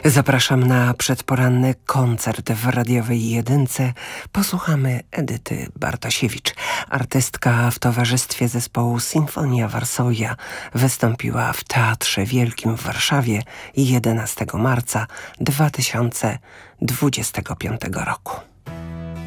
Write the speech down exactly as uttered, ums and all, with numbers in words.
Zapraszam na przedporanny koncert w radiowej jedynce. Posłuchamy Edyty Bartosiewicz. Artystka w towarzystwie zespołu Sinfonia Varsovia wystąpiła w Teatrze Wielkim w Warszawie jedenastego marca dwa tysiące dwudziestego piątego roku.